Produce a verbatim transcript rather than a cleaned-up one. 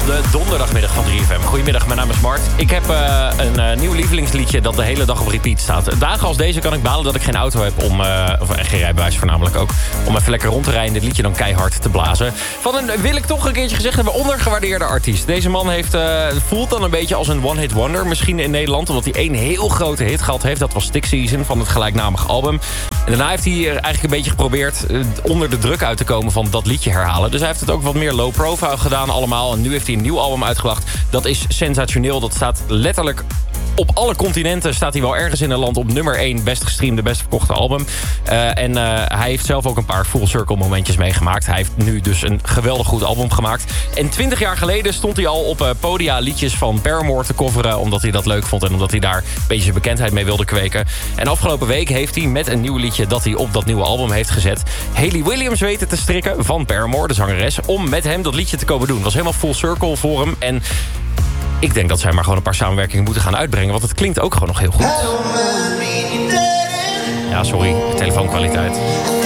de donderdagmiddag van drie F M. Goedemiddag, mijn naam is Mart. Ik heb uh, een uh, nieuw lievelingsliedje dat de hele dag op repeat staat. Dagen als deze kan ik balen dat ik geen auto heb om... Uh, of geen rijbewijs voornamelijk ook. Om even lekker rond te rijden en dit liedje dan keihard te blazen. Van een, wil ik toch een keertje gezegd hebben, ondergewaardeerde artiest. Deze man heeft, uh, voelt dan een beetje als een one-hit wonder. Misschien in Nederland, omdat hij één heel grote hit gehad heeft. Dat was Stick Season van het gelijknamige album. En daarna heeft hij eigenlijk een beetje geprobeerd uh, onder de druk uit te komen van dat liedje herhalen. Dus hij heeft het ook wat meer low profile gedaan allemaal. En nu heeft hij een nieuw album uitgebracht. Dat is sensationeel. Dat staat letterlijk... Op alle continenten staat hij wel ergens in een land op nummer één... best gestreamde, best verkochte album. Uh, en uh, hij heeft zelf ook een paar full circle momentjes meegemaakt. Hij heeft nu dus een geweldig goed album gemaakt. En twintig jaar geleden stond hij al op uh, podia liedjes van Paramore te coveren... omdat hij dat leuk vond en omdat hij daar een beetje zijn bekendheid mee wilde kweken. En afgelopen week heeft hij met een nieuw liedje... dat hij op dat nieuwe album heeft gezet... Hayley Williams weten te strikken van Paramore, de zangeres... om met hem dat liedje te komen doen. Het was helemaal full circle voor hem en... Ik denk dat zij maar gewoon een paar samenwerkingen moeten gaan uitbrengen... want het klinkt ook gewoon nog heel goed. Ja, sorry, telefoonkwaliteit.